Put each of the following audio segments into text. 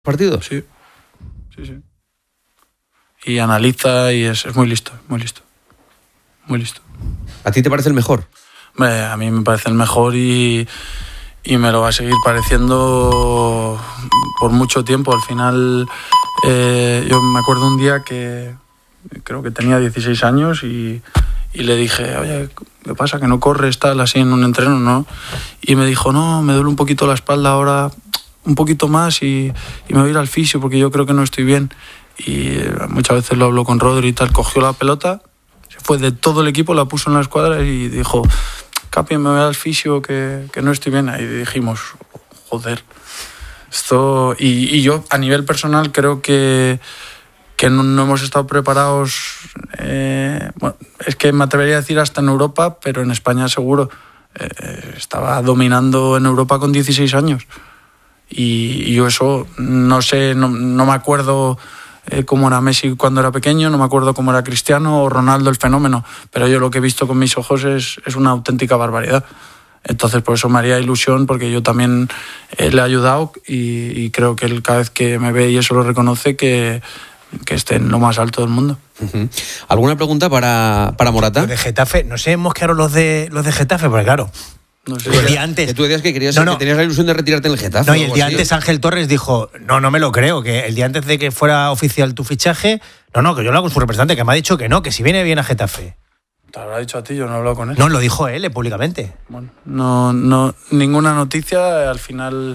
partidos? Sí. Y analiza y es muy listo. ¿A ti te parece el mejor? A mí me parece el mejor y me lo va a seguir pareciendo por mucho tiempo. Al final, yo me acuerdo un día que creo que tenía 16 años y le dije, oye, ¿qué pasa? Que no corres tal así en un entreno, ¿no? Y me dijo, no, me duele un poquito la espalda ahora, un poquito más y me voy a ir al fisio porque yo creo que no estoy bien. Y muchas veces lo hablo con Rodri y tal, cogió la pelota, se fue de todo el equipo, la puso en la escuadra y dijo, Capi, me voy al fisio que no estoy bien. Ahí dijimos, joder, esto... Y yo a nivel personal creo que no hemos estado preparados, bueno, es que me atrevería a decir hasta en Europa, pero en España seguro. Estaba dominando en Europa con 16 años. Y yo eso, no sé, no me acuerdo cómo era Messi cuando era pequeño, no me acuerdo cómo era Cristiano o Ronaldo el fenómeno, pero yo lo que he visto con mis ojos es una auténtica barbaridad. Entonces por eso me haría ilusión, porque yo también le he ayudado y creo que él cada vez que me ve y eso lo reconoce, que esté en lo más alto del mundo. Uh-huh. ¿Alguna pregunta para Morata? Los de Getafe, no sé, mosquearon los de Getafe, porque claro, No sé. el día antes... Que tú decías que querías, No. que tenías la ilusión de retirarte en el Getafe. No, y el día antes Ángel Torres dijo, no me lo creo, que el día antes de que fuera oficial tu fichaje, no, que yo lo hago con su representante, que me ha dicho que no, que si viene bien a Getafe. Te lo habrá dicho a ti, yo no he hablado con él. No, lo dijo él públicamente. Bueno, no, ninguna noticia. Al final,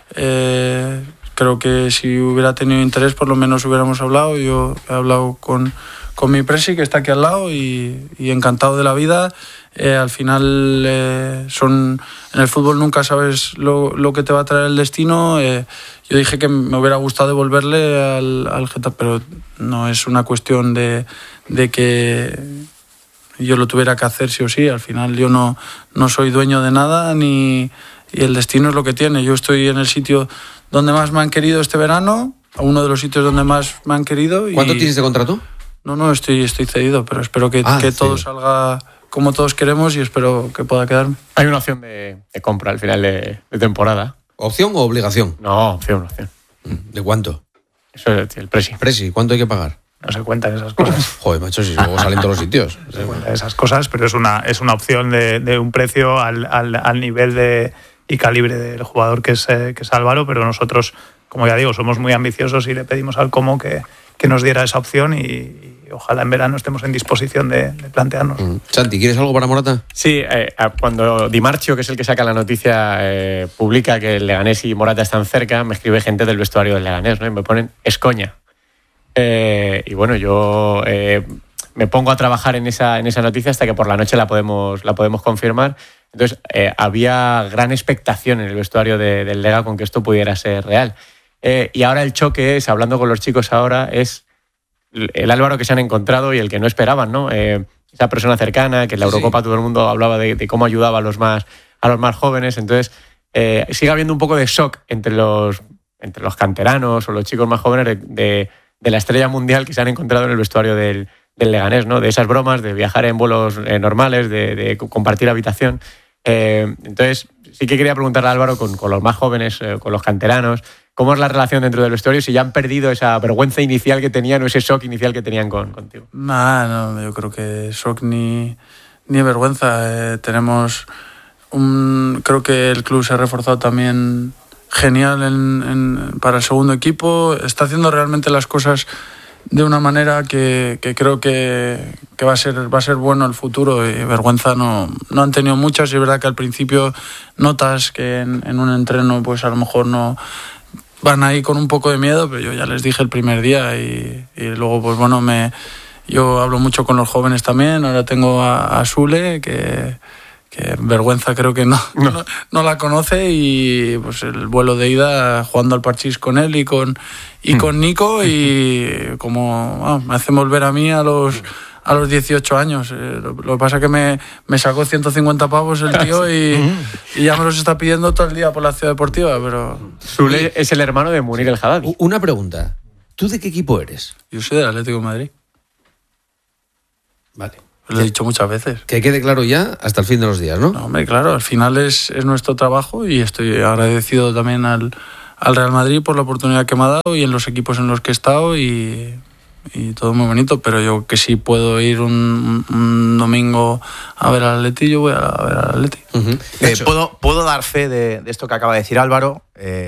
creo que si hubiera tenido interés, por lo menos hubiéramos hablado. Yo he hablado con mi presi, que está aquí al lado, y encantado de la vida. Al final, en el fútbol nunca sabes lo que te va a traer el destino. Yo dije que me hubiera gustado devolverle al Getafe, pero no es una cuestión de que yo lo tuviera que hacer sí o sí. Al final yo no soy dueño de nada, y el destino es lo que tiene. Yo estoy en el sitio donde más me han querido este verano, uno de los sitios donde más me han querido. ¿Cuánto tienes de contrato? No, estoy cedido, pero espero que todo salga como todos queremos y espero que pueda quedarme. Hay una opción de compra al final de temporada. ¿Opción o obligación? No, opción. ¿De cuánto? Eso es el presi. Presi, ¿cuánto hay que pagar? No se cuentan esas cosas. Joder, macho, si luego salen todos los sitios. No se cuentan esas cosas, pero es una opción de un precio al nivel y calibre del jugador que es Álvaro, pero nosotros, como ya digo, somos muy ambiciosos y le pedimos al Como que nos diera esa opción y ojalá en verano estemos en disposición de plantearnos. Santi, ¿quieres algo para Morata? Sí, cuando Di Marchio, que es el que saca la noticia, publica que el Leganés y Morata están cerca, me escribe gente del vestuario del Leganés, ¿no? Y me ponen, es coña. Y bueno, yo me pongo a trabajar en esa noticia hasta que por la noche la podemos confirmar. Entonces, había gran expectación en el vestuario del Lega con que esto pudiera ser real. Y ahora el choque es, hablando con los chicos ahora, es el Álvaro que se han encontrado y el que no esperaban, ¿no? Esa persona cercana, que en la Eurocopa todo el mundo hablaba de cómo ayudaba a los más jóvenes. Entonces, sigue habiendo un poco de shock entre los canteranos o los chicos más jóvenes de la estrella mundial que se han encontrado en el vestuario del Leganés, ¿no? De esas bromas, de viajar en vuelos normales, de compartir habitación. Entonces, sí que quería preguntarle a Álvaro con los más jóvenes, con los canteranos, ¿cómo es la relación dentro del vestuario? Si ya han perdido esa vergüenza inicial que tenían o ese shock inicial que tenían contigo. No, yo creo que shock ni vergüenza. Tenemos creo que el club se ha reforzado también genial para el segundo equipo. Está haciendo realmente las cosas de una manera que creo que va a ser bueno el futuro, y vergüenza no han tenido muchas. Y es verdad que al principio notas que en un entreno pues a lo mejor no van ahí con un poco de miedo, pero yo ya les dije el primer día y luego pues bueno, yo hablo mucho con los jóvenes también. Ahora tengo a Sule, que vergüenza creo que no la conoce, y pues el vuelo de ida jugando al parchís con él y con Nico, y como me hacen volver a mí a los 18 años. Lo que pasa es que me sacó 150 pavos el tío y ya me los está pidiendo todo el día por la ciudad deportiva, pero... Sule es el hermano de Munir el Haddadi. Una pregunta, ¿tú de qué equipo eres? Yo soy del Atlético de Madrid. Vale. Lo he dicho muchas veces. Que quede claro ya hasta el fin de los días, ¿no? No, hombre, claro, al final es nuestro trabajo, y estoy agradecido también al al Real Madrid por la oportunidad que me ha dado y en los equipos en los que he estado y todo muy bonito, pero yo que sí puedo ir un domingo a ver al Atleti, yo voy a ver al Atleti. Puedo dar fe de esto que acaba de decir Álvaro.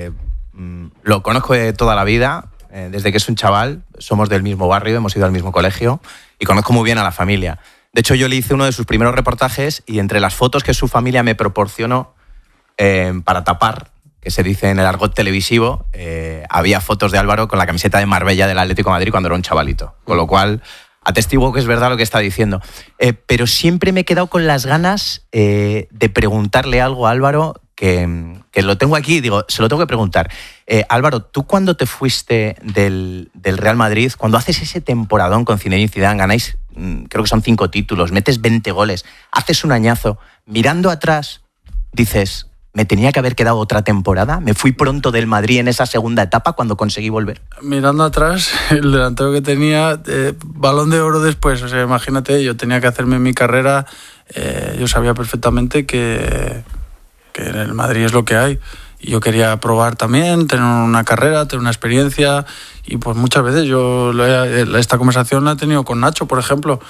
Lo conozco de toda la vida, desde que es un chaval, somos del mismo barrio, hemos ido al mismo colegio y conozco muy bien a la familia. De hecho, yo le hice uno de sus primeros reportajes y entre las fotos que su familia me proporcionó para tapar, que se dice en el argot televisivo, había fotos de Álvaro con la camiseta de Marbella del Atlético de Madrid cuando era un chavalito. Con lo cual, atestiguo que es verdad lo que está diciendo. Pero siempre me he quedado con las ganas de preguntarle algo a Álvaro, que lo tengo aquí, digo, se lo tengo que preguntar. Álvaro, tú cuando te fuiste del Real Madrid, cuando haces ese temporadón con Zinedine Zidane, ganáis, creo que son 5 títulos, metes 20 goles, haces un añazo, mirando atrás, dices... ¿Me tenía que haber quedado otra temporada? ¿Me fui pronto del Madrid en esa segunda etapa cuando conseguí volver? Mirando atrás, el delantero que tenía, Balón de Oro después. O sea, imagínate, yo tenía que hacerme mi carrera. Yo sabía perfectamente que en el Madrid es lo que hay. Y yo quería probar también, tener una carrera, tener una experiencia. Y pues muchas veces esta conversación la he tenido con Nacho, por ejemplo.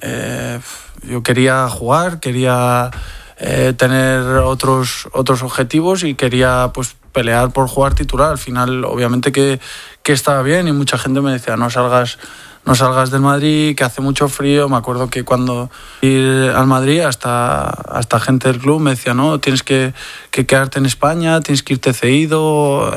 Yo quería jugar, quería... tener otros objetivos y quería pues pelear por jugar titular. Al final obviamente que estaba bien y mucha gente me decía no salgas del Madrid, que hace mucho frío. Me acuerdo que cuando ir al Madrid hasta gente del club me decía no, tienes que quedarte en España, tienes que irte cedido,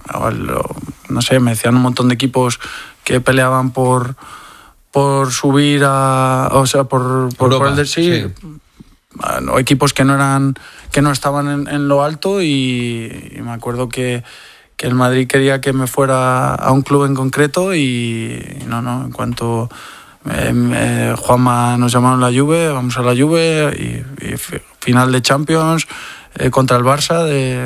no sé, me decían un montón de equipos que peleaban por subir por el del sí. O equipos que no estaban en lo alto y me acuerdo que el Madrid quería que me fuera a un club en concreto y no, en cuanto Juanma nos llamaron la Juve, vamos a la Juve y final de Champions contra el Barça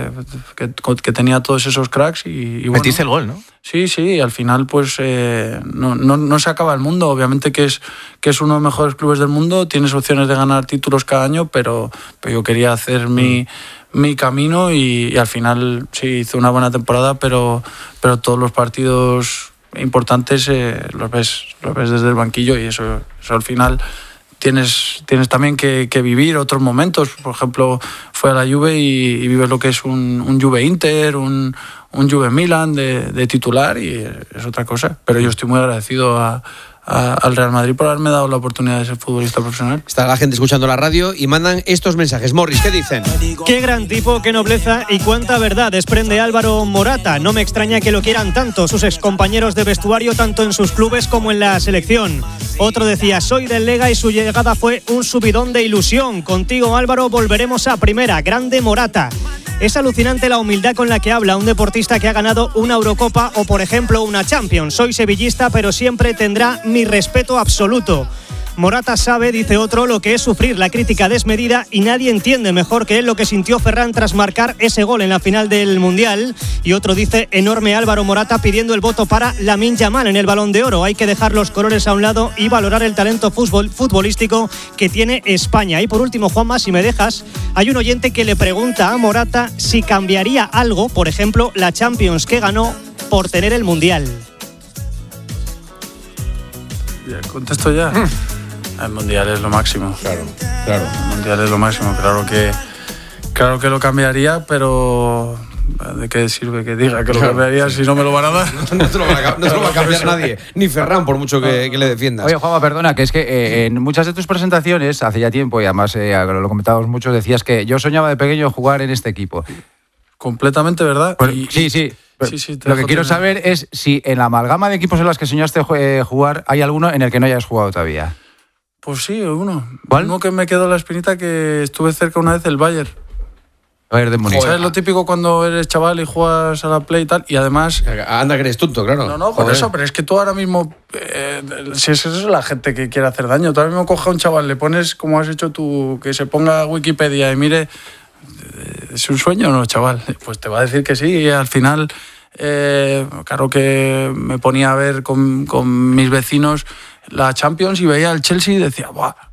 que tenía todos esos cracks y bueno, metiste el gol, ¿no? Sí, al final pues no se acaba el mundo, obviamente que es uno de los mejores clubes del mundo, tienes opciones de ganar títulos cada año, pero yo quería hacer mi camino y al final sí hice una buena temporada, pero todos los partidos importantes los ves desde el banquillo y eso al final tienes también que vivir otros momentos. Por ejemplo, fue a la Juve y vives lo que es un Juve Inter, un Juve Milan de titular y es otra cosa. Pero yo estoy muy agradecido al Real Madrid por haberme dado la oportunidad de ser futbolista profesional. Está la gente escuchando la radio y mandan estos mensajes. Morris, ¿qué dicen? Qué gran tipo, qué nobleza y cuánta verdad desprende Álvaro Morata. No me extraña que lo quieran tanto sus excompañeros de vestuario, tanto en sus clubes como en la selección. Otro decía, soy del Lega y su llegada fue un subidón de ilusión. Contigo, Álvaro, volveremos a primera. Grande Morata. Es alucinante la humildad con la que habla un deportista que ha ganado una Eurocopa o, por ejemplo, una Champions. Soy sevillista, pero siempre tendrá mi respeto absoluto. Morata sabe, dice otro, lo que es sufrir la crítica desmedida y nadie entiende mejor que él lo que sintió Ferran tras marcar ese gol en la final del Mundial. Y otro dice, enorme Álvaro Morata pidiendo el voto para Lamine Yamal en el Balón de Oro. Hay que dejar los colores a un lado y valorar el talento futbolístico que tiene España. Y por último, Juanma, si me dejas, hay un oyente que le pregunta a Morata si cambiaría algo, por ejemplo, la Champions que ganó por tener el Mundial. Bien, contesto ya. El Mundial es lo máximo. Claro. El Mundial es lo máximo. Claro que lo cambiaría, pero ¿de qué sirve que diga que lo cambiaría si no me lo van a dar? No te lo va a cambiar nadie. Ni Ferran, por mucho que le defiendas. Oye, Juanma, perdona, que es que en muchas de tus presentaciones, hace ya tiempo, y además lo comentábamos mucho, decías que yo soñaba de pequeño jugar en este equipo. Completamente verdad. Pues, sí. Lo que quiero saber es si en la amalgama de equipos en los que soñaste jugar hay alguno en el que no hayas jugado todavía. Pues sí, uno. ¿Cuál? Uno que me quedó la espinita, que estuve cerca una vez, el Bayern. Bayern de Múnich. ¿Sabes lo típico cuando eres chaval y juegas a la Play y tal? Y además... Anda que eres tonto, claro. No, por eso, pero es que tú ahora mismo... si es eso la gente que quiere hacer daño. Tú ahora mismo coges a un chaval, le pones, como has hecho tú, que se ponga Wikipedia y mire... ¿Es un sueño o no, chaval? Pues te va a decir que sí. Y al final, claro que me ponía a ver con mis vecinos la Champions y veía al Chelsea y decía, ¡buah!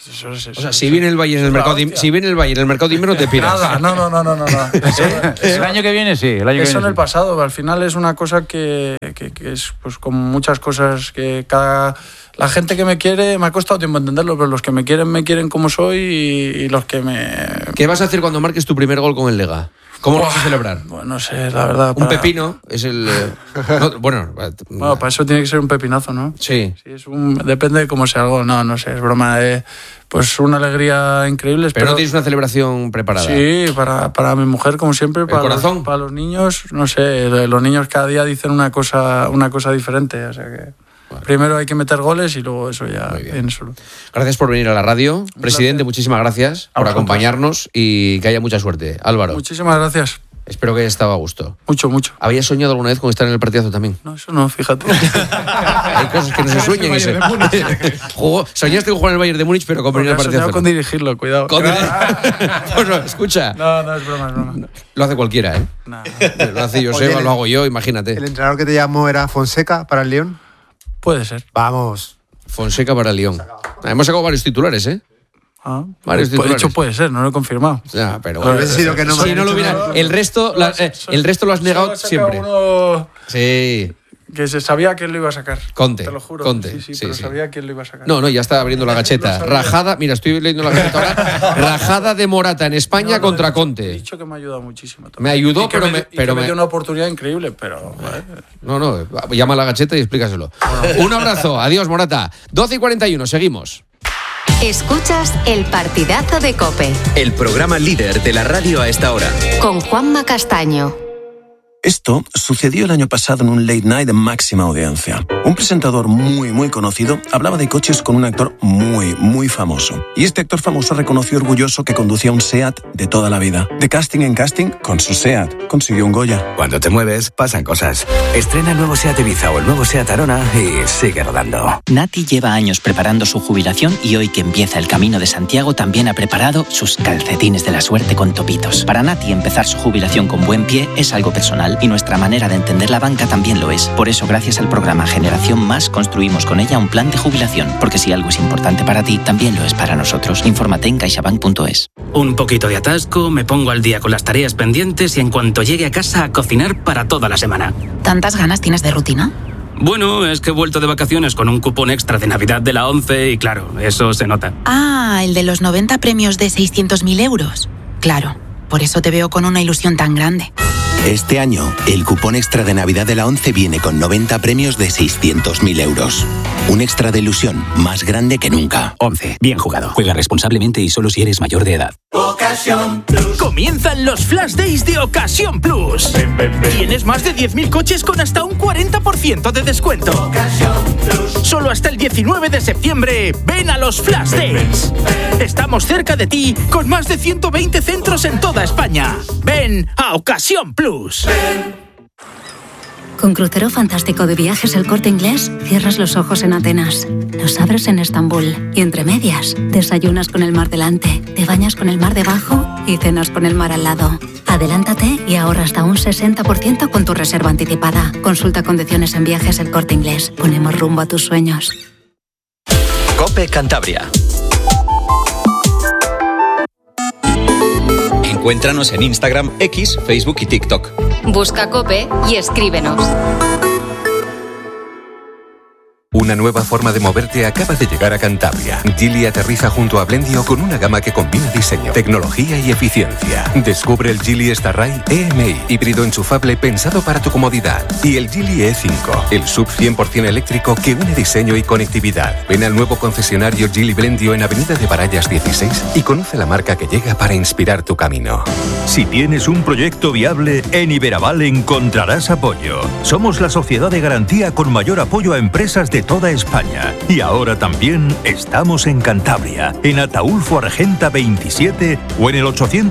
Eso, O sea, si viene el Bayern en el mercado de invierno te piras. Nada, no. El año que viene sí. Eso en el pasado. Al final es una cosa que es pues como muchas cosas que la gente que me quiere, me ha costado tiempo entenderlo, pero los que me quieren como soy y los que me... ¿Qué vas a hacer cuando marques tu primer gol con el Lega? ¿Cómo lo vas a celebrar? Bueno, no sé, la verdad. Un pepino es el... Bueno, para eso tiene que ser un pepinazo, ¿no? Sí. Depende de cómo sea algo. No sé, es broma. Pues una alegría increíble. Pero no tienes una celebración preparada. Sí, para mi mujer, como siempre. Para corazón? Para los niños, no sé, los niños cada día dicen una cosa diferente, o sea que... Primero hay que meter goles y luego eso ya viene solo. Gracias por venir a la radio. Presidente, muchísimas gracias por acompañarnos y que haya mucha suerte. Álvaro. Muchísimas gracias. Espero que haya estado a gusto. Mucho. ¿Habías soñado alguna vez con estar en el partidazo también? No, eso no, fíjate. Hay cosas que no se sueñan. Soñaste con jugar en el Bayern de Múnich, pero con venir al partidazo. Con dirigirlo, cuidado. Bueno, escucha. No, es broma. Lo hace cualquiera, ¿eh? No. Lo hace Joseba, lo hago yo, imagínate. ¿El entrenador que te llamó era Fonseca para el Lyon? Puede ser. Vamos. Fonseca para el Lyon. Hemos sacado varios titulares, ¿eh? Varios titulares. De hecho puede ser, no lo he confirmado. Ya, pero sido que no si no lo hubiera, el resto lo has negado siempre. Sí. Que se sabía quién lo iba a sacar. Conte. Te lo juro. Conte. Sí, pero sabía quién lo iba a sacar. No, ya está abriendo la gacheta. Rajada, mira, estoy leyendo la gacheta ahora. Rajada de Morata en España contra Conte. He dicho que me ha ayudado muchísimo. Me ayudó, pero me dio una oportunidad increíble, pero... No, llama a la gacheta y explícaselo. Un abrazo, adiós Morata. 12:41, seguimos. Escuchas El Partidazo de COPE. El programa líder de la radio a esta hora. Con Juanma Castaño. Esto sucedió el año pasado en un late night de máxima audiencia. Un presentador muy conocido hablaba de coches con un actor muy famoso. Y este actor famoso reconoció orgulloso que conducía un SEAT de toda la vida. De casting en casting, con su SEAT, consiguió un Goya. Cuando te mueves, pasan cosas. Estrena el nuevo SEAT Ibiza o el nuevo SEAT Arona y sigue rodando. Nati lleva años preparando su jubilación y hoy que empieza el Camino de Santiago también ha preparado sus calcetines de la suerte con topitos. Para Nati empezar su jubilación con buen pie es algo personal y nuestra manera de entender la banca también lo es. Por eso, gracias al programa Generación Más, construimos con ella un plan de jubilación. Porque si algo es importante para ti, también lo es para nosotros. Infórmate en caixabank.es. Un poquito de atasco, me pongo al día con las tareas pendientes y en cuanto llegue a casa a cocinar para toda la semana. ¿Tantas ganas tienes de rutina? Bueno, es que he vuelto de vacaciones con un cupón extra de Navidad de la 11 y claro, eso se nota. Ah, el de los 90 premios de 600.000 euros. Claro, por eso te veo con una ilusión tan grande. Este año, el cupón extra de Navidad de la 11 viene con 90 premios de 600.000 euros. Un extra de ilusión más grande que nunca. 11. Bien jugado. Juega responsablemente y solo si eres mayor de edad. Ocasión Plus. Comienzan los Flash Days de Ocasión Plus. Tienes más de 10.000 coches con hasta un 40% de descuento. Ocasión Plus. Solo hasta el 19 de septiembre, ven a los Flash Days. Estamos cerca de ti con más de 120 centros en toda España. Ven a Ocasión Plus. Con Crucero Fantástico de Viajes El Corte Inglés, cierras los ojos en Atenas, los abres en Estambul y entre medias, desayunas con el mar delante, te bañas con el mar debajo y cenas con el mar al lado. Adelántate y ahorra hasta un 60% con tu reserva anticipada. Consulta condiciones en Viajes El Corte Inglés. Ponemos rumbo a tus sueños. COPE Cantabria. Encuéntranos en Instagram, X, Facebook y TikTok. Busca COPE y escríbenos. Una nueva forma de moverte acaba de llegar a Cantabria. Geely aterriza junto a Blendio con una gama que combina diseño, tecnología y eficiencia. Descubre el Geely Starray EMI, híbrido enchufable pensado para tu comodidad. Y el Geely E5, el SUV 100% eléctrico que une diseño y conectividad. Ven al nuevo concesionario Geely Blendio en Avenida de Barallas 16 y conoce la marca que llega para inspirar tu camino. Si tienes un proyecto viable, en Iberaval encontrarás apoyo. Somos la sociedad de garantía con mayor apoyo a empresas de toda España. Y ahora también estamos en Cantabria, en Ataulfo Argenta 27 o en el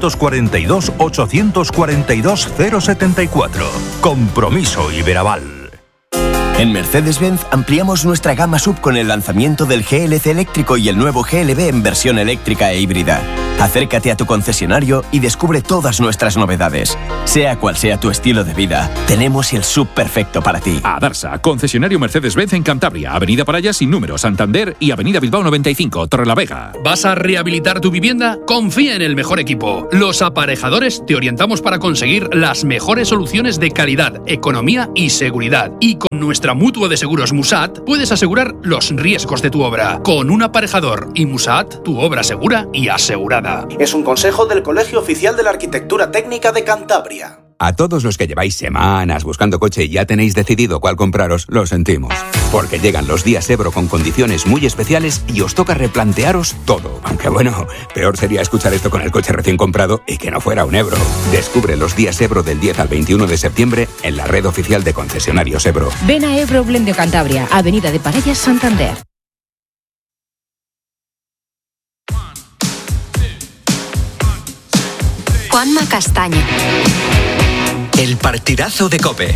842-842-074. Compromiso Iberaval. En Mercedes-Benz ampliamos nuestra gama SUV con el lanzamiento del GLC eléctrico y el nuevo GLB en versión eléctrica e híbrida. Acércate a tu concesionario y descubre todas nuestras novedades. Sea cual sea tu estilo de vida, tenemos el SUV perfecto para ti. Adarsa, concesionario Mercedes-Benz en Cantabria, Avenida Paraya sin número, Santander y Avenida Bilbao 95, Torrelavega. ¿Vas a rehabilitar tu vivienda? Confía en el mejor equipo. Los Aparejadores te orientamos para conseguir las mejores soluciones de calidad, economía y seguridad. Y con nuestra mutua de seguros Musat puedes asegurar los riesgos de tu obra. Con un aparejador y Musat, tu obra segura y asegurada. Es un consejo del Colegio Oficial de la Arquitectura Técnica de Cantabria. A todos los que lleváis semanas buscando coche y ya tenéis decidido cuál compraros, lo sentimos. Porque llegan los días Ebro con condiciones muy especiales y os toca replantearos todo. Aunque bueno, peor sería escuchar esto con el coche recién comprado y que no fuera un Ebro. Descubre los días Ebro del 10 al 21 de septiembre en la red oficial de concesionarios Ebro. Ven a Ebro Blendio Cantabria, Avenida de Parellas, Santander. Juanma Castaño. El partidazo de COPE.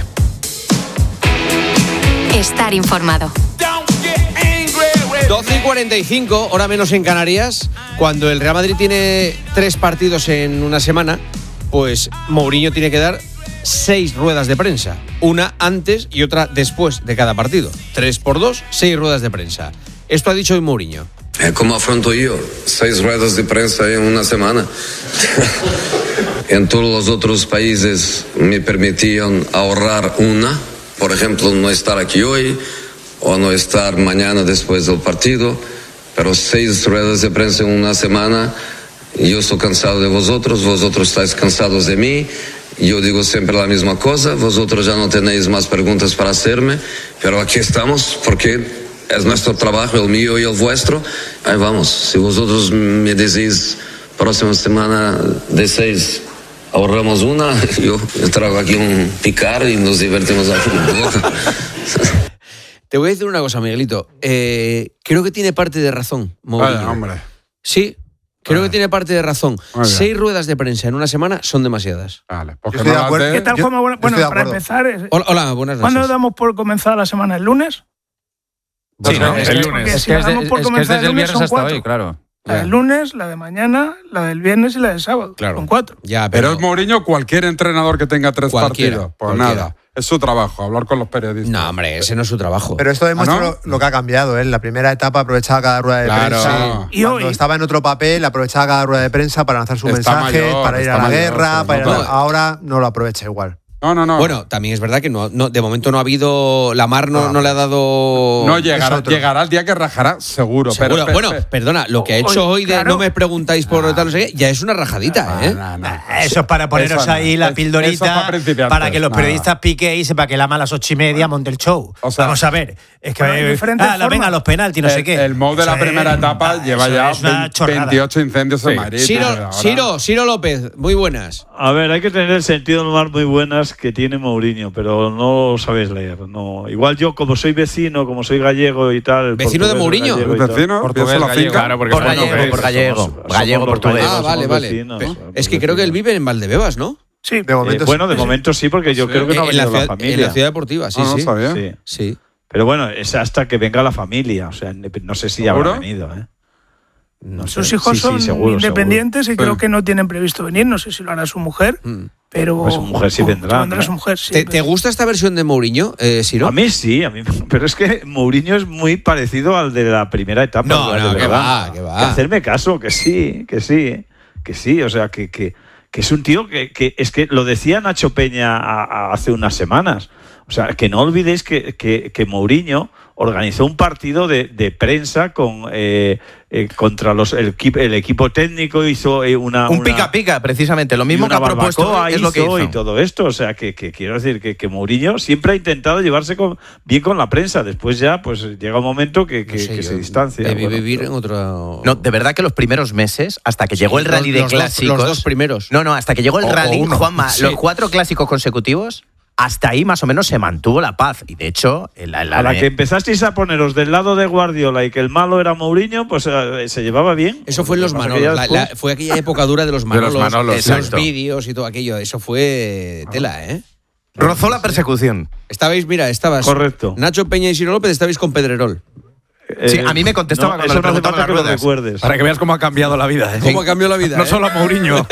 Estar informado. 12:45, hora menos en Canarias. Cuando el Real Madrid tiene 3 partidos en una semana, pues Mourinho tiene que dar 6 ruedas de prensa. Una antes y otra después de cada partido. 3 por 2, 6 ruedas de prensa. Esto ha dicho hoy Mourinho. ¿Cómo afronto yo 6 ruedas de prensa en una semana? En todos los otros países me permitían ahorrar una, por ejemplo, no estar aquí hoy o no estar mañana después del partido, pero 6 ruedas de prensa en una semana, yo estoy cansado de vosotros estáis cansados de mí, yo digo siempre la misma cosa, vosotros ya no tenéis más preguntas para hacerme, pero aquí estamos porque es nuestro trabajo, el mío y el vuestro. Ahí vamos. Si vosotros me decís próxima semana de 6 ahorramos una, yo traigo aquí un picar y nos divertimos al fútbol. Te voy a decir una cosa, Miguelito. Creo que tiene parte de razón, Mourinho. Vale, hombre. Sí, creo que tiene parte de razón. 6 ruedas de prensa en una semana son demasiadas. Vale, porque estoy de acuerdo. ¿Qué tal, Juanma? Bueno, para empezar... Hola, buenas noches. ¿Cuándo damos por comenzar la semana? ¿El lunes? Sí, ¿no? El lunes. Es que es desde el viernes hasta hoy, claro. La del lunes, la de mañana, la del viernes y la del sábado. Claro. Con 4. Ya, pero es Mourinho cualquier entrenador que tenga 3 partidos. Pues cualquiera. Nada. Es su trabajo, hablar con los periodistas. No, hombre, ese no es su trabajo. Pero esto demuestra lo que ha cambiado. En la primera etapa aprovechaba cada rueda de prensa. Sí. Cuando estaba en otro papel, aprovechaba cada rueda de prensa para lanzar su mensaje, para ir a la guerra. Ahora no lo aprovecha igual. No. Bueno, también es verdad que no, de momento no ha habido. La Mar no le ha dado. No, llegará el día que rajará, seguro. Pero, bueno, perdona, lo que ha hecho hoy de no me preguntáis por tal, no sé qué, ya es una rajadita, ¿eh? Eso es para poneros ahí la pildorita para que los periodistas piquen y sepa que la a las 8:30 monte el show. O sea, vamos a ver. Es que venga, los penaltis, no sé qué. El mod de la primera etapa lleva ya 28 incendios en Madrid. Ciro López, muy buenas. A ver, hay que tener el sentido del humor muy buenas que tiene Mourinho, pero no lo sabéis leer. No. Igual yo, como soy vecino, como soy gallego y tal. ¿Vecino de Mourinho? ¿Vecino? Portugués, gallego. Claro, porque por gallego. Gallego, portugués. Vale. Vecinos, es que creo que él vive en Valdebebas, ¿no? Sí, de momento de momento sí, porque yo creo que no ha venido la familia. En la ciudad deportiva, sí. Sí. Pero bueno, es hasta que venga la familia. O sea, no sé si habrá venido, ¿eh? Sus hijos son independientes seguro. Y creo que no tienen previsto venir. No sé si lo hará su mujer, pero... Pues su mujer sí vendrá. Su mujer, sí, ¿Te gusta esta versión de Mourinho, Ciro? A mí sí, pero es que Mourinho es muy parecido al de la primera etapa. No, que va. Que hacerme caso, que sí. O sea, que es un tío que es que lo decía Nacho Peña hace unas semanas. O sea, que no olvidéis que Mourinho organizó un partido de prensa contra el equipo técnico, hizo un pica-pica, precisamente, lo mismo que ha propuesto es lo que hizo. Y todo esto, o sea, que quiero decir que Mourinho siempre ha intentado llevarse bien con la prensa, después ya pues llega un momento que se distancia. Debe vivir en otro... No, de verdad que los primeros meses, hasta que llegó el rally de clásicos... Los 2 primeros. No, hasta que llegó el rally, Juanma, los 4 clásicos consecutivos... Hasta ahí más o menos se mantuvo la paz. Y de hecho... a la que empezasteis a poneros del lado de Guardiola y que el malo era Mourinho, pues se llevaba bien. Eso fue en los Manolos. Fue aquella época dura de los Manolos. Los vídeos y todo aquello. Eso fue tela, ¿eh? Rozó la persecución. Estabas... Correcto. Nacho Peña y Ciro López estabais con Pedrerol. Sí, a mí me contestaba cuando le preguntaba las ruedas. Recuerdes. Para que veas cómo ha cambiado la vida. ¿Cómo ha cambiado la vida? No solo a Mourinho.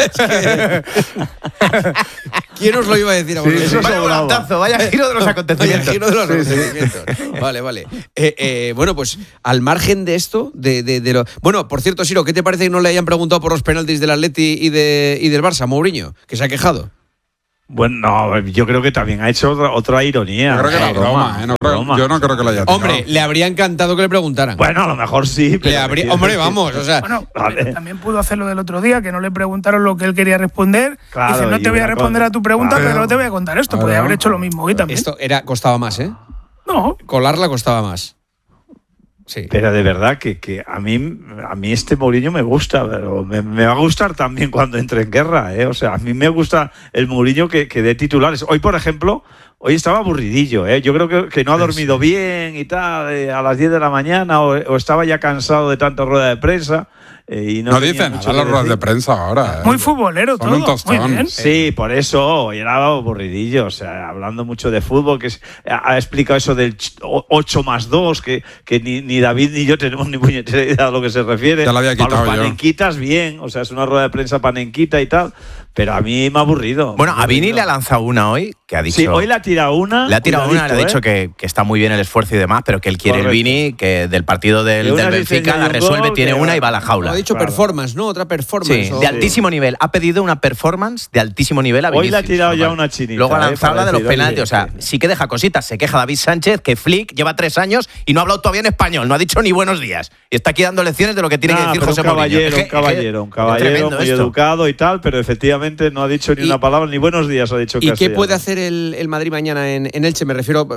¿Quién os lo iba a decir ahora? Sí, vaya volantazo, vaya giro de los acontecimientos. Vaya giro de los acontecimientos. Vale. Bueno, pues al margen de esto, Bueno, por cierto, Siro, ¿qué te parece que no le hayan preguntado por los penaltis del Atleti y del Barça, Mourinho? Que se ha quejado. Bueno, no, yo creo que también ha hecho otra ironía. Yo creo que era broma, yo no creo que lo haya tirado. Hombre, le habría encantado que le preguntaran. Bueno, a lo mejor sí. Pero hombre, vamos, o sea... Bueno, también pudo hacerlo del otro día, que no le preguntaron lo que él quería responder. Claro, dice, no te voy a responder a tu pregunta, pero no te voy a contar esto. Podría haber hecho lo mismo hoy también. Esto costaba más, ¿eh? No. Colarla costaba más. Sí. Pero de verdad que a mí este Mourinho me gusta, pero me va a gustar también cuando entre en guerra, ¿eh? O sea, a mí me gusta el Mourinho que dé titulares. Hoy, por ejemplo, estaba aburridillo, ¿eh? Yo creo que no ha dormido bien y tal, a las 10 de la mañana, o estaba ya cansado de tanta rueda de prensa. Y no dicen nada las ruedas de prensa ahora. Muy futbolero todo. Un tostón. Muy bien. Sí, por eso era aburridillo. O sea, hablando mucho de fútbol, que ha explicado eso del 8+2, que ni David ni yo tenemos ni puñetera idea a lo que se refiere. Ya lo había quitado a los panenquitas, bien. O sea, es una rueda de prensa panenquita y tal. Pero a mí me ha aburrido. Bueno, a Vini le ha lanzado una hoy, que ha dicho... Sí, hoy le ha tirado una. Le ha dicho que está muy bien el esfuerzo y demás, pero que él quiere el Vini, que del partido del Benfica la resuelve, tiene una y va a la jaula. Ha dicho performance, ¿no? Otra performance. Sí, de altísimo nivel. Ha pedido una performance de altísimo nivel a Vinicius. Hoy le ha tirado ya una chinita. Luego ha lanzado la de los penaltis. O sea, sí que deja cositas. Se queja David Sánchez, que Flick lleva 3 años y no ha hablado todavía en español. No ha dicho ni buenos días. Y está aquí dando lecciones de lo que tiene que decir José Mourinho. Un caballero muy educado y tal, pero efectivamente no ha dicho ni una palabra, ni buenos días ha dicho. ¿Y qué puede hacer el Madrid mañana en Elche? Me refiero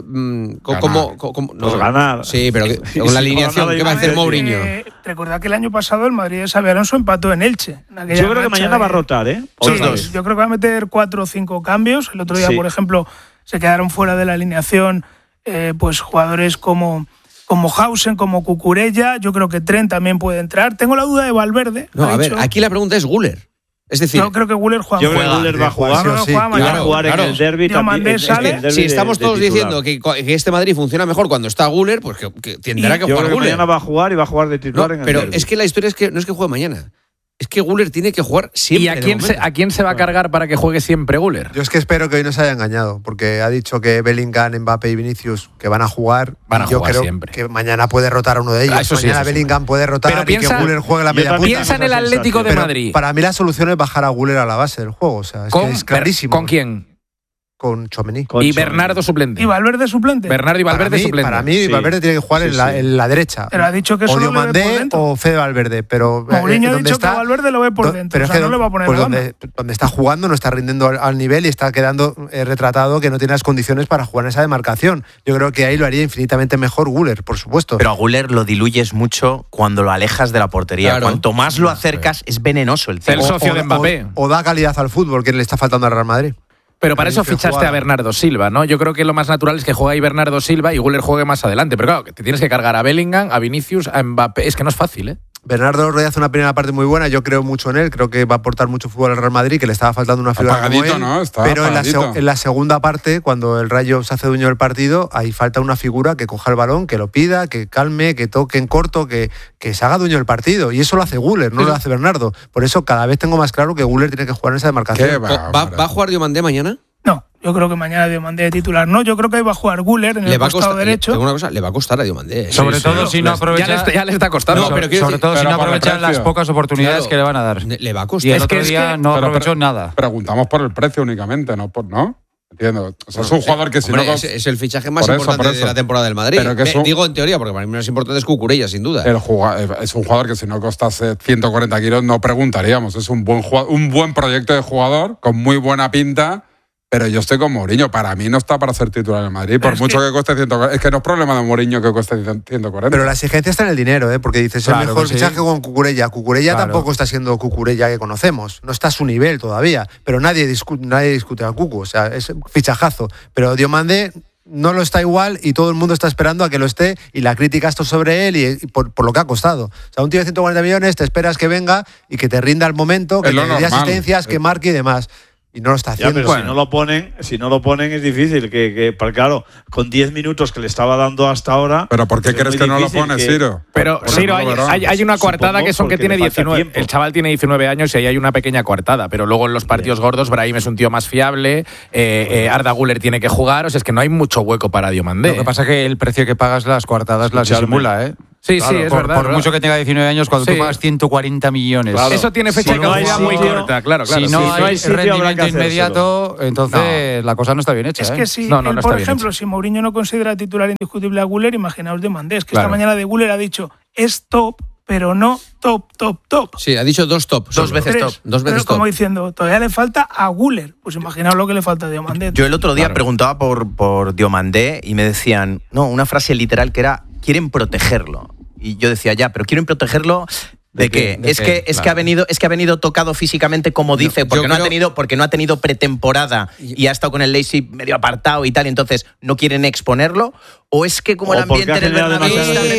pues ganar. Sí, pero con la alineación que va a hacer Mourinho. Recordad que el año pasado el Madrid de Xabi Alonso empató en Elche. Yo creo que mañana va a rotar, ¿eh? Sí, yo creo que va a meter 4 o 5 cambios. El otro día, por ejemplo, se quedaron fuera de la alineación pues jugadores como Hausen, como Cucurella. Yo creo que Trent también puede entrar. Tengo la duda de Valverde. No, a ver, aquí la pregunta es Guller. Es decir, yo creo que Guller juega. Yo creo que Guller va a jugar. Va a jugar en el derbi también. Si estamos todos diciendo que este Madrid funciona mejor cuando está Guller, pues que tendrá que jugar Guller. Mañana va a jugar y va a jugar de titular en el derbi. Pero es que la historia es que no es que juegue mañana. Es que Guller tiene que jugar siempre. ¿Y a quién se va a cargar para que juegue siempre Guller? Yo es que espero que hoy no se haya engañado, porque ha dicho que Bellingham, Mbappé y Vinicius que van a jugar. Yo creo siempre. Que mañana puede rotar a uno de ellos. Mañana Bellingham puede rotar y que Guller juegue la media punta. Piensa en el Atlético de Madrid. Para mí la solución es bajar a Guller a la base del juego. O sea, es clarísimo. ¿Con quién? Con Tchouaméni. Y Bernardo suplente. ¿Y Valverde suplente? Bernardo y Valverde suplente. Para mí, Valverde tiene que jugar en la derecha. Pero ha dicho que o Diomandé o Fede Valverde. Pero Mourinho ha dicho que Valverde lo ve por dentro. Pero o sea, no le va a poner pues donde está jugando no está rindiendo al nivel y está quedando retratado que no tiene las condiciones para jugar en esa demarcación. Yo creo que ahí lo haría infinitamente mejor Guller, por supuesto. Pero a Guller lo diluyes mucho cuando lo alejas de la portería. Claro. Cuanto más lo acercas, es venenoso el tío. El socio de Mbappé. O da calidad al fútbol, que le está faltando al Real Madrid. Pero para eso fichaste a Bernardo Silva, ¿no? Yo creo que lo más natural es que juegue ahí Bernardo Silva y Guller juegue más adelante. Pero claro, que te tienes que cargar a Bellingham, a Vinicius, a Mbappé. Es que no es fácil, ¿eh? Bernardo Ruiz hace una primera parte muy buena, yo creo mucho en él, creo que va a aportar mucho fútbol al Real Madrid, que le estaba faltando una figura como él, ¿no? Pero en la segunda parte, cuando el Rayo se hace dueño del partido, ahí falta una figura que coja el balón, que lo pida, que calme, que toque en corto, que se haga dueño del partido, y eso lo hace Guller, no lo hace Bernardo. Por eso cada vez tengo más claro que Guller tiene que jugar en esa demarcación. ¿Va a jugar Diomandé mañana? No, yo creo que mañana Diomandé de titular. No, yo creo que ahí va a jugar Guller en el costado derecho. Tengo una cosa, le va a costar a Diomandé. Sobre todo si no aprovecha. Ya le está costando. Sobre todo si no aprovechan las pocas oportunidades que le van a dar. Le va a costar. Y el otro día no aprovechó nada. Preguntamos por el precio únicamente, ¿no? Entiendo. O sea, es un jugador que si no... Es el fichaje más importante de la temporada del Madrid. Digo en teoría, porque para mí lo más importante es Cucurella, sin duda. Es un jugador que si no costase 140 kilos no preguntaríamos. Es un buen proyecto de jugador, con muy buena pinta. Pero yo estoy con Mourinho. Para mí no está para ser titular en Madrid. Por mucho que cueste 140. Es que no es problema de Mourinho que cueste 140. Pero la exigencia está en el dinero, porque dices el mejor fichaje con Cucurella. Cucurella tampoco está siendo Cucurella que conocemos. No está a su nivel todavía. Pero nadie discute a Cucu. O sea, es fichajazo. Pero Diomandé no lo está igual y todo el mundo está esperando a que lo esté y la crítica está sobre él y por lo que ha costado. O sea, un tío de 140 millones te esperas que venga y que te rinda al momento, que te dé asistencias, que marque y demás. Y no lo está haciendo. Ya, pero si no lo ponen es difícil. Claro, con 10 minutos que le estaba dando hasta ahora. ¿Pero por qué crees que no lo pone, Ciro? Pero, Ciro, hay una coartada que son que tiene 19. El chaval tiene 19 años y ahí hay una pequeña coartada. Pero luego en los partidos gordos, Brahim es un tío más fiable. Arda Güler tiene que jugar. O sea, es que no hay mucho hueco para Diomandé. Lo que pasa es que el precio que pagas las coartadas las disimula, ¿eh? Sí, claro, es verdad. Por mucho que tenga 19 años, cuando tú pagas 140 millones. Claro. Eso tiene fecha de caducidad muy corta, claro. Si no hay rendimiento inmediato, entonces la cosa no está bien hecha. Es que si, por ejemplo, si Mourinho no considera titular indiscutible a Güler, imaginaos Diomandé. Es que esta mañana de Güler ha dicho, es top, pero no top. Sí, ha dicho 2 top. Dos veces top. Como diciendo, todavía le falta a Güler. Pues imaginaos lo que le falta a Diomandé. Yo el otro día preguntaba por Diomandé y me decían, una frase literal que era, quieren protegerlo. Y yo decía, pero quieren protegerlo ¿de qué? Es que ha venido tocado físicamente, como dice, porque no ha tenido pretemporada y ha estado con el Leipzig medio apartado y tal, y entonces no quieren exponerlo. ¿O es que como el ambiente en el Bernabéu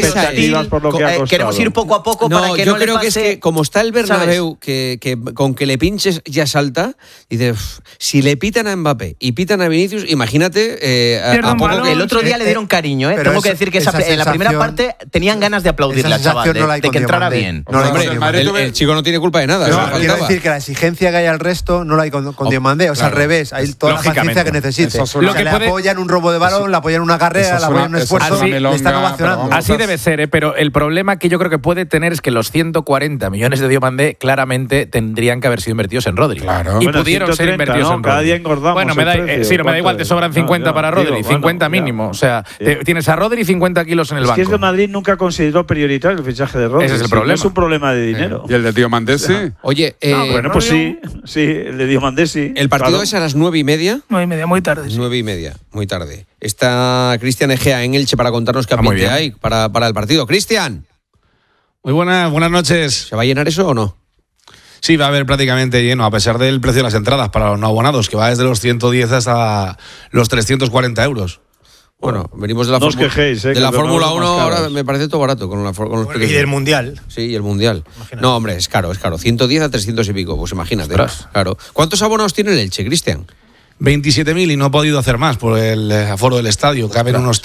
queremos ir poco a poco para que no le pase? Yo creo que es que como está el Bernabéu, que con que le pinches ya salta, y dice, si le pitan a Mbappé y pitan a Vinicius, imagínate a poco que el otro día le dieron cariño, Tengo que decir que en la primera parte tenían ganas de aplaudirle al chaval, de que entrara bien. El chico no tiene culpa de nada. Quiero decir que la exigencia que hay al resto no la hay con Diomandé, o sea, al revés, hay toda la paciencia que necesite. Le apoyan un robo de balón, le apoyan una carrera, le un esfuerzo, le están ovacionando. Así debe ser, pero el problema que yo creo que puede tener es que los 140 millones de Diomandé claramente tendrían que haber sido invertidos en Rodri. Claro. Y pudieron ser invertidos en Rodri. Cada día engordamos. Bueno, me da igual, te sobran 50 para Rodri, 50 mínimo. O sea, tienes a Rodri 50 kilos en el banco. Es que el Madrid nunca consideró prioritario el fichaje de Rodri. Ese es el problema. No es un problema de dinero. ¿Y el de Diomandé sí? Oye, bueno, pues sí, el de Diomandé sí. El partido es a las 9:30. 9:30, muy tarde. 9:30, muy tarde. Está Cristian Egea en Elche para contarnos qué ambiente hay para el partido. Cristian. Muy buenas noches. ¿Se va a llenar eso o no? Sí, va a haber prácticamente lleno, a pesar del precio de las entradas para los no abonados, que va desde los 110 hasta los 340 euros. Bueno, venimos de la Fórmula 1, ahora me parece todo barato. Con los y del Mundial. Sí, y el Mundial. Imagínate. No, hombre, es caro. 110 a 300 y pico, pues imagínate. Claro. ¿Cuántos abonados tiene el Elche, Cristian? 27.000 y no ha podido hacer más por el aforo del estadio. Caben unos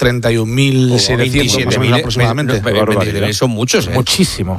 31.700 aproximadamente. Son muchos, Muchísimo.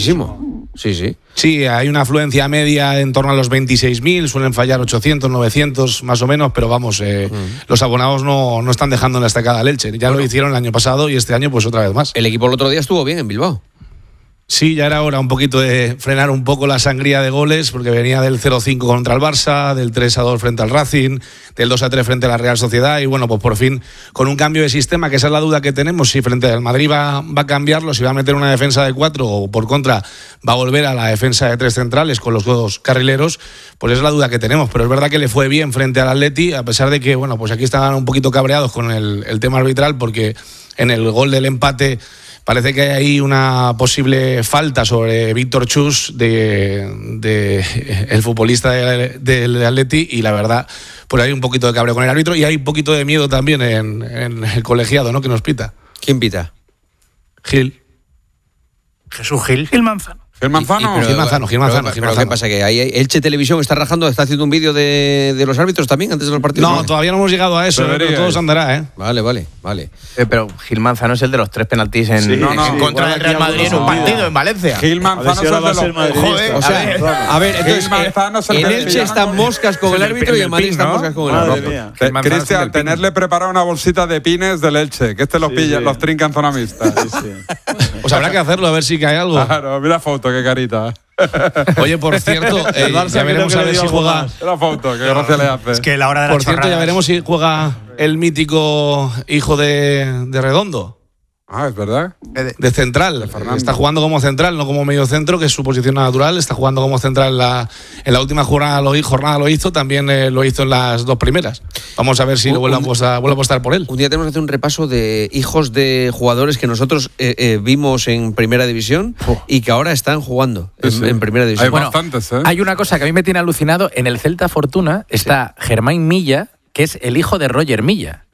Sí. Sí, hay una afluencia media en torno a los 26.000, suelen fallar 800, 900 más o menos, pero vamos, los abonados no están dejando en la estacada al Elche. Ya lo hicieron el año pasado y este año pues otra vez más. El equipo el otro día estuvo bien en Bilbao. Sí, ya era hora un poquito de frenar un poco la sangría de goles, porque venía del 0-5 contra el Barça, del 3-2 frente al Racing, del 2-3 frente a la Real Sociedad, y bueno, pues por fin, con un cambio de sistema, que esa es la duda que tenemos, si frente al Madrid va a cambiarlo, si va a meter una defensa de 4 o por contra va a volver a la defensa de 3 centrales con los 2 carrileros, pues es la duda que tenemos, pero es verdad que le fue bien frente al Atleti, a pesar de que, bueno, pues aquí estaban un poquito cabreados con el tema arbitral, porque en el gol del empate parece que hay ahí una posible falta sobre Víctor Chus, el futbolista del Atleti, y la verdad, pues hay un poquito de cabreo con el árbitro y hay un poquito de miedo también en el colegiado, ¿no? Que nos pita. ¿Quién pita? Gil. Jesús Gil. Gil Manzano. ¿Gil Manzano? Gil Manzano. Pero ¿qué pasa? ¿Que ahí Elche Televisión está está haciendo un vídeo de los árbitros también antes de los partidos? No, todavía no hemos llegado a eso, pero todo se andará, ¿eh? Vale. Pero Gil Manzano es el de los 3 penaltis en contra del Real Madrid en un partido en Valencia. Gil Manzano es el de los... Joder, a ver, entonces, en Elche están moscas con el árbitro y en Madrid están moscas con el árbitro. Cristian, tenerle preparada una bolsita de pines del Elche, que los pillan, los trincan zona mixta. Pues habrá que hacerlo, a ver si cae algo. Claro, mira foto, qué carita. Oye, por cierto, ya veremos a ver si juega. La foto, qué gracia le hace. Es que la hora de por cierto, ya veremos si juega el mítico hijo de Redondo. Ah, es verdad. De central. Está jugando como central, no como medio centro, que es su posición natural. Está jugando como central en la última jornada lo hizo, también lo hizo en las 2 primeras. Vamos a ver si vuelve a apostar por él. Un día tenemos que hacer un repaso de hijos de jugadores que nosotros vimos en Primera División y que ahora están jugando en Primera División. Hay bastantes, ¿eh? Hay una cosa que a mí me tiene alucinado. En el Celta Fortuna está Germán Milla, que es el hijo de Roger Milla.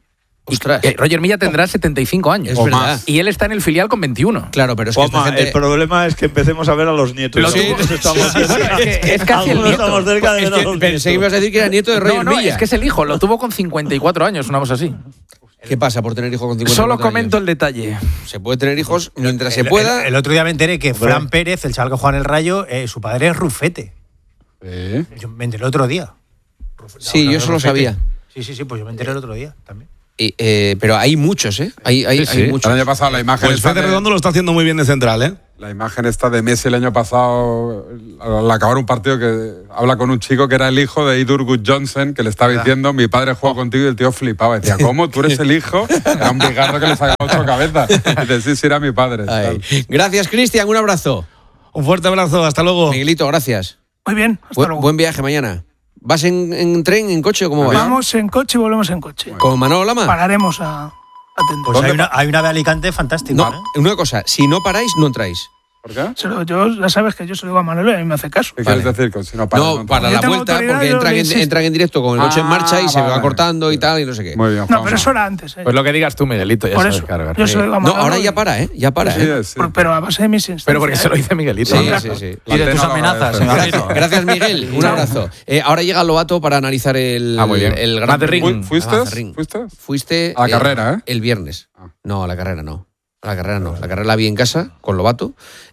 Roger Milla tendrá 75 años. Es verdad. Más. Y él está en el filial con 21. Claro, pero es que esta gente... El problema es que empecemos a ver a los nietos. Es casi el nieto. Estamos cerca de los Pensé que ibas a decir que era nieto de Roger Milla. Es que es el hijo. Lo tuvo con 54 años, una cosa así. ¿Qué pasa por tener hijos con 54 Solo años? comento el detalle. Se puede tener hijos mientras se pueda. El otro día me enteré que Fran Pérez, el chaval que juega en el Rayo, su padre es Rufete. Yo me enteré el otro día. Sí, yo eso lo sabía. Sí, pues yo me enteré el otro día también. Pero hay muchos, ¿eh? Hay muchos. El año pasado la imagen... Pues Fede Redondo lo está haciendo muy bien de central, ¿eh? La imagen esta de Messi el año pasado, al acabar un partido, que habla con un chico que era el hijo de Idur Gudjohnsen, que le estaba diciendo, mi padre juega contigo, y el tío flipaba. Decía, ¿cómo? ¿Tú eres el hijo? Era un bigarro que le sacaba 8 cabezas. Y decía, sí, era mi padre. Gracias, Cristian. Un abrazo. Un fuerte abrazo. Hasta luego. Miguelito, gracias. Muy bien, hasta luego. Buen viaje mañana. ¿Vas en tren, en coche o cómo vas? Vamos en coche y volvemos en coche. ¿Con Manolo Lama? Pararemos a atender. Pues hay una de Alicante fantástica. No, una cosa, si no paráis, no entráis. ¿Por qué? Yo, ya sabes que yo se lo digo a Manolo y a mí me hace caso. ¿Qué quieres decir? Que si no paras, no, para la vuelta, porque entran en directo con el coche en marcha y se va cortando y tal, y no sé qué. Muy bien, no, pero eso era antes. Pues lo que digas tú, Miguelito, ya por sabes eso, cargar. Yo se lo digo a Manolo. No, ahora ya para, ¿eh? Ya para, Sí. Pero a base de mis instancias. Pero porque se lo dice Miguelito. Sí. Y de tus amenazas. Gracias, Miguel. Un abrazo. Ahora llega Lobato para analizar el Gran Ring. ¿Fuiste? A la carrera, ¿eh? El viernes. No, a la carrera no. La carrera la vi en casa con Lobato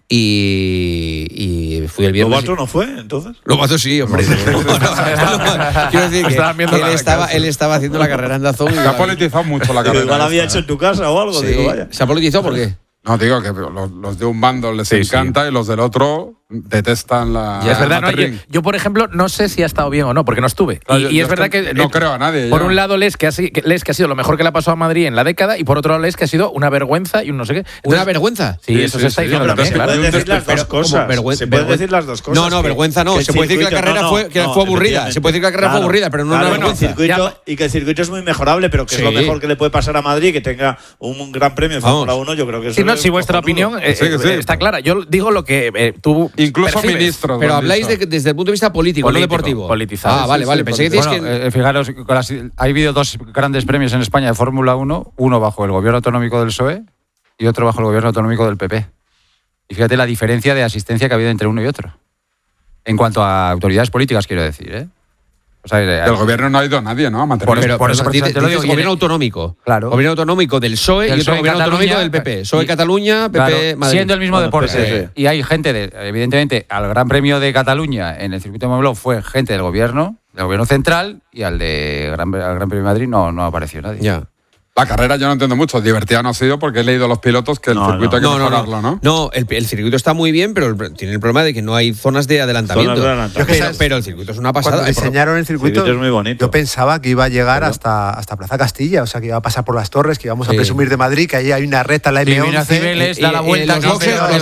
y fui el viernes. ¿Lobato no fue, entonces? Lobato sí, hombre. Quiero decir que él estaba haciendo la carrera en Dazón. Se ha politizado mucho la carrera. Igual había hecho en tu casa o algo. Sí. Digo, vaya. ¿Se ha politizado por qué? No, digo que los de un bando les encanta y los del otro detestan la... Es verdad, no, yo, por ejemplo, no sé si ha estado bien o no, porque no estuve. Claro, y es verdad que... No creo a nadie. Por un lado, Les que ha sido lo mejor que le ha pasado a Madrid en la década, y por otro lado, Les que ha sido una vergüenza y un no sé qué. Entonces, ¿una vergüenza? Sí, eso se está diciendo también, claro. Se pueden decir las dos cosas. Se pueden decir las dos cosas. No, vergüenza no. Se puede decir que la carrera fue aburrida. Se puede decir que la carrera fue aburrida, pero no una vergüenza. Y que el circuito es muy mejorable, pero que es lo mejor que le puede pasar a Madrid, que tenga un gran premio de Fórmula 1, yo creo que eso... Si vuestra opinión está clara. Yo digo lo que tú incluso percibes. Ministros. Pero habláis desde el punto de vista político, no deportivo. Politizado. Vale. Pensé que decís que... Fijaros, ha habido 2 grandes premios en España de Fórmula 1, uno bajo el gobierno autonómico del PSOE y otro bajo el gobierno autonómico del PP. Y fíjate la diferencia de asistencia que ha habido entre uno y otro. En cuanto a autoridades políticas, quiero decir, ¿eh? O sea, del gobierno no ha ido nadie, ¿no? A mantener por eso te lo digo. Gobierno autonómico. Claro. Gobierno autonómico del PSOE y otro gobierno autonómico del PP. PSOE Cataluña, PP Madrid. Siendo el mismo deporte. Y hay gente, evidentemente, al Gran Premio de Cataluña en el circuito de Montmeló fue gente del gobierno central, y al Gran Premio de Madrid no apareció nadie. Ya. La carrera yo no entiendo mucho. Divertida no ha sido porque he leído a los pilotos que el circuito hay que mejorarlo, ¿no? No, el circuito está muy bien, pero tiene el problema de que no hay zonas de adelantamiento. Pero el circuito es una pasada. Cuando diseñaron el circuito es muy bonito. Yo pensaba que iba a llegar hasta Plaza Castilla, o sea, que iba a pasar por las Torres, que íbamos a presumir de Madrid, que ahí hay una recta, la M11. Cibeles, da la vuelta. Los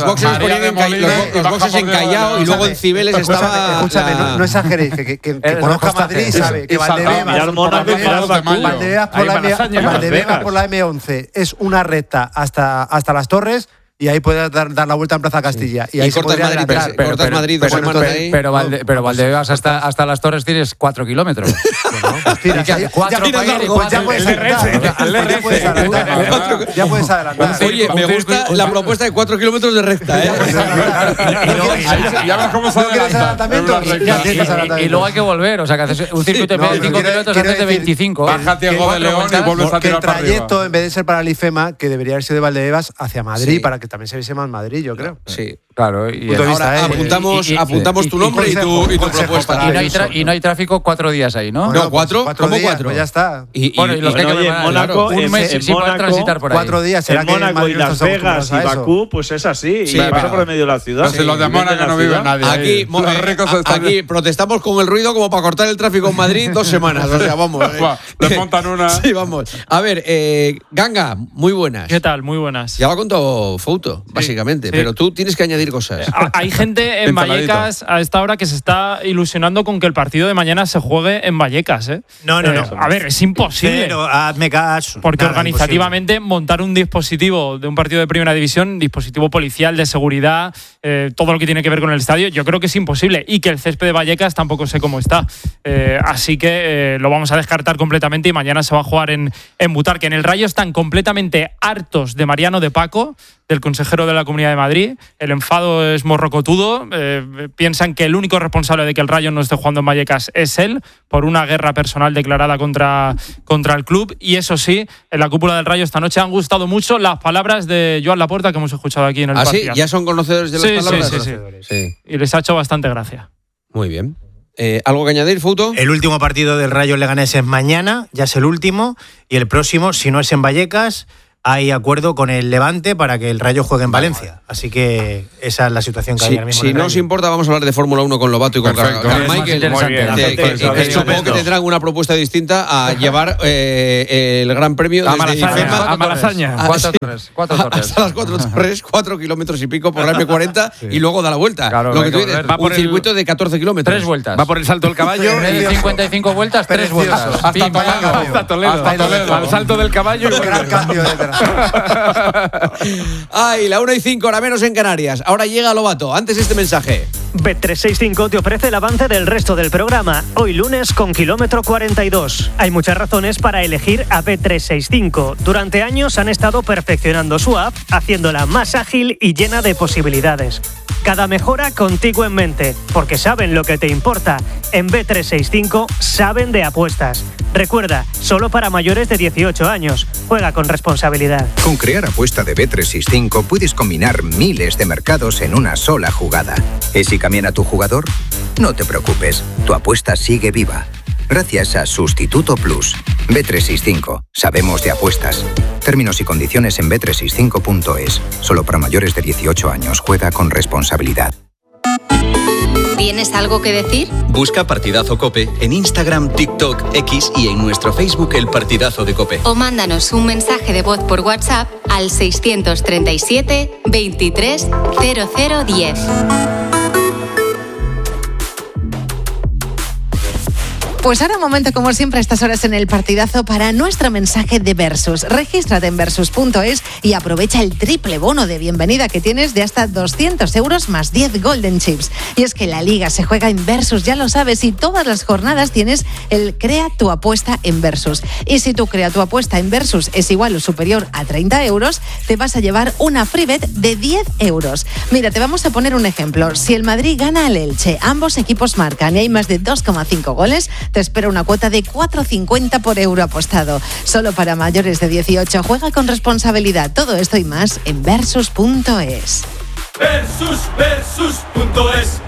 boxes en Callao y luego en Cibeles estaba... Escúchame, no exageréis, que conozca Madrid y sabe que Valdebebas por la M11 es una recta hasta las Torres, y ahí puedes dar la vuelta en Plaza Castilla. Y ahí cortas Madrid, pero Valdebebas hasta las Torres tienes 4 kilómetros. Ya puedes adelantar. Oye, me gusta la propuesta de 4 kilómetros de recta, ¿eh? Ya ves cómo se adelanta. Y luego hay que volver, o sea, que haces un circuito de 5 kilómetros antes de 25. Baja Diego de León y vuelves a tirar para arriba. El trayecto, en vez de ser para el IFEMA, que debería haber sido de Valdebebas hacia Madrid, para que también se viese más Madrid, yo creo. Sí. Claro, y ahora apuntamos tu nombre y tu propuesta. Y no hay tráfico 4 días ahí, ¿no? No, 4. ¿Cómo 4? Pues ya está. Y los que en Mónaco, un mes sin poder transitar por ahí. 4 días. En Mónaco y Las Vegas y Bakú, pues es así. Y pasa por el medio de la ciudad. Si los de Mónaco no vive nadie. Aquí protestamos con el ruido como para cortar el tráfico en Madrid 2 semanas. O sea, vamos. Le montan una. Sí, vamos. A ver, Ganga, muy buenas. ¿Qué tal? Muy buenas. Ya lo ha contado Fouto, básicamente. Pero tú tienes que añadir añadir cosas. Hay gente en Vallecas a esta hora que se está ilusionando con que el partido de mañana se juegue en Vallecas. No. A ver, es imposible. Pero hazme caso. Porque organizativamente montar un dispositivo de un partido de primera división, dispositivo policial, de seguridad, todo lo que tiene que ver con el estadio, yo creo que es imposible. Y que el césped de Vallecas tampoco sé cómo está. Así que lo vamos a descartar completamente y mañana se va a jugar en Butarque. En el Rayo están completamente hartos de Mariano de Paco, del consejero de la Comunidad de Madrid. El enfado es morrocotudo. Piensan que el único responsable de que el Rayo no esté jugando en Vallecas es él, por una guerra personal declarada contra el club. Y eso sí, en la cúpula del Rayo esta noche han gustado mucho las palabras de Joan Laporta que hemos escuchado aquí en el partido. ¿Sí? ¿Ya son conocedores de las palabras? Sí. Y les ha hecho bastante gracia. Muy bien. ¿Algo que añadir, Fouto? El último partido del Rayo Leganés es mañana, ya es el último, y el próximo, si no es en Vallecas, hay acuerdo con el Levante para que el Rayo juegue en Valencia. Así que esa es la situación que hay ahora mismo. Si no os importa, vamos a hablar de Fórmula 1 con Lobato y con Carmichael. Supongo que tendrán una propuesta distinta a llevar el Gran Premio a Malasaña. 4 torres. Hasta las 4 torres, 4 kilómetros y pico por la M40 y luego da la vuelta. Claro, lo que tú dices, va por un circuito de 14 kilómetros. 3 vueltas. Va por el Salto del Caballo. 55 vueltas, 3 vueltas. Hasta Toledo. Al Salto del Caballo. Gran cambio de Ay, la 1:05, hora menos en Canarias. Ahora llega Lobato. Antes este mensaje. Bet365 te ofrece el avance del resto del programa. Hoy lunes con kilómetro 42. Hay muchas razones para elegir a Bet365. Durante años han estado perfeccionando su app, haciéndola más ágil y llena de posibilidades. Cada mejora contigo en mente, porque saben lo que te importa. En Bet365 saben de apuestas. Recuerda, solo para mayores de 18 años. Juega con responsabilidad. Con Crear Apuesta de Bet365 puedes combinar miles de mercados en una sola jugada. ¿Y si cambian tu jugador? No te preocupes, tu apuesta sigue viva. Gracias a Sustituto Plus. Bet365. Sabemos de apuestas. Términos y condiciones en bet365.es. Solo para mayores de 18 años. Juega con responsabilidad. ¿Tienes algo que decir? Busca Partidazo COPE en Instagram, TikTok, X y en nuestro Facebook El Partidazo de COPE. O mándanos un mensaje de voz por WhatsApp al 637 23 0010. Pues ahora un momento, como siempre, a estas horas en el Partidazo para nuestro mensaje de Versus. Regístrate en Versus.es y aprovecha el triple bono de bienvenida que tienes de hasta 200 euros más 10 Golden Chips. Y es que la Liga se juega en Versus, ya lo sabes, y todas las jornadas tienes el Crea tu apuesta en Versus. Y si tu Crea tu apuesta en Versus es igual o superior a 30 euros, te vas a llevar una free bet de 10 euros. Mira, te vamos a poner un ejemplo. Si el Madrid gana al Elche, ambos equipos marcan y hay más de 2,5 goles, te espera una cuota de 4,50 por euro apostado. Solo para mayores de 18. Juega con responsabilidad. Todo esto y más en Versus.es. Versus.es.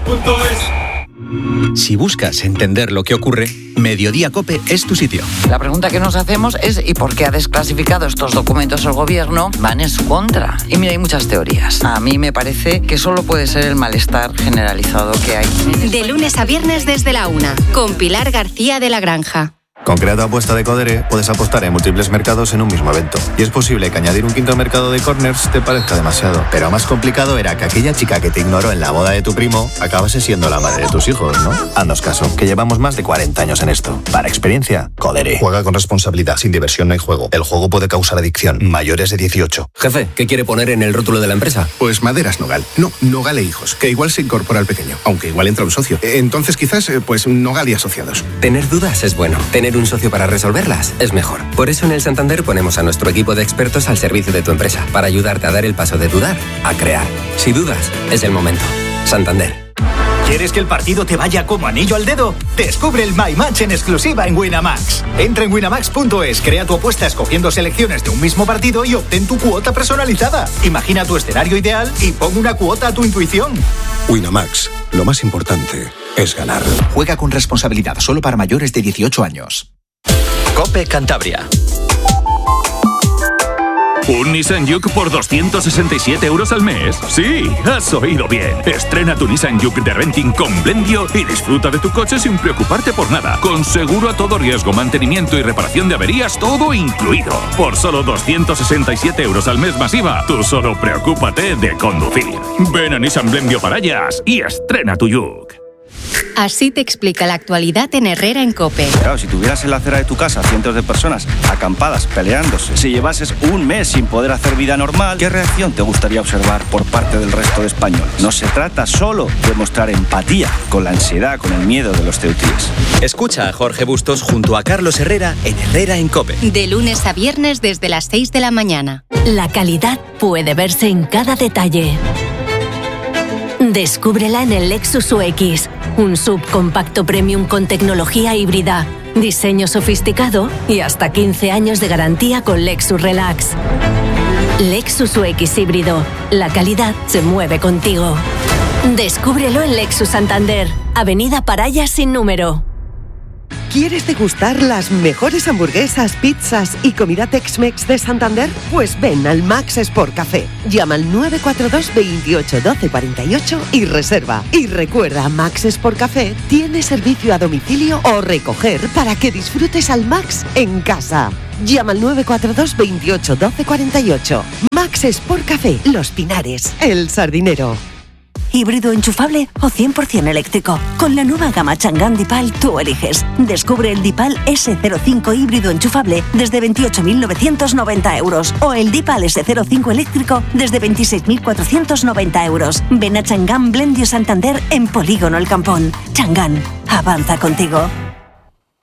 Si buscas entender lo que ocurre, Mediodía COPE es tu sitio. La pregunta que nos hacemos es ¿y por qué ha desclasificado estos documentos el gobierno? Van en su contra. Y mira, hay muchas teorías. A mí me parece que solo puede ser el malestar generalizado que hay. De lunes a viernes desde la 1, con Pilar García de la Granja. Con Crea tu apuesta de Codere puedes apostar en múltiples mercados en un mismo evento. Y es posible que añadir un quinto mercado de corners te parezca demasiado. Pero más complicado era que aquella chica que te ignoró en la boda de tu primo acabase siendo la madre de tus hijos, ¿no? Haznos caso, que llevamos más de 40 años en esto. Para experiencia, Codere. Juega con responsabilidad. Sin diversión no hay juego. El juego puede causar adicción. Mayores de 18. Jefe, ¿qué quiere poner en el rótulo de la empresa? Pues Maderas Nogal. No, Nogal e Hijos, que igual se incorpora al pequeño. Aunque igual entra un socio. Entonces quizás, pues Nogal y Asociados. Tener dudas es bueno. Tener un socio para resolverlas es mejor. Por eso en el Santander ponemos a nuestro equipo de expertos al servicio de tu empresa, para ayudarte a dar el paso de dudar a crear. Si dudas, es el momento. Santander. ¿Quieres que el partido te vaya como anillo al dedo? Descubre el My Match en exclusiva en Winamax. Entra en winamax.es, crea tu apuesta escogiendo selecciones de un mismo partido y obtén tu cuota personalizada. Imagina tu escenario ideal y pon una cuota a tu intuición. Winamax, lo más importante es ganar. Juega con responsabilidad, solo para mayores de 18 años. COPE Cantabria. ¿Un Nissan Juke por 267 € al mes? Sí, has oído bien. Estrena tu Nissan Juke de renting con Blendio y disfruta de tu coche sin preocuparte por nada. Con seguro a todo riesgo, mantenimiento y reparación de averías, todo incluido. Por solo 267 € al mes más IVA, tú solo preocúpate de conducir. Ven a Nissan Blendio Parallas y estrena tu Juke. Así te explica la actualidad en Herrera en COPE. Claro, si tuvieras en la acera de tu casa cientos de personas acampadas, peleándose, si llevases un mes sin poder hacer vida normal, ¿qué reacción te gustaría observar por parte del resto de españoles? No se trata solo de mostrar empatía con la ansiedad, con el miedo de los ceutíes. Escucha a Jorge Bustos junto a Carlos Herrera en Herrera en COPE. De lunes a viernes desde las 6 de la mañana. La calidad puede verse en cada detalle. Descúbrela en el Lexus UX, un subcompacto premium con tecnología híbrida, diseño sofisticado y hasta 15 años de garantía con Lexus Relax. Lexus UX híbrido, la calidad se mueve contigo. Descúbrelo en Lexus Santander, Avenida Parallas sin número. ¿Quieres degustar las mejores hamburguesas, pizzas y comida Tex-Mex de Santander? Pues ven al Max Sport Café. Llama al 942 28 12 48 y reserva. Y recuerda, Max Sport Café tiene servicio a domicilio o recoger para que disfrutes al Max en casa. Llama al 942 28 12 48. Max Sport Café, Los Pinares, El Sardinero. ¿Híbrido enchufable o 100% eléctrico? Con la nueva gama Chang'an Dipal tú eliges. Descubre el Dipal S05 híbrido enchufable desde 28.990 € o el Dipal S05 eléctrico desde 26.490 €. Ven a Chang'an Blendio Santander en Polígono El Campón. Chang'an, avanza contigo.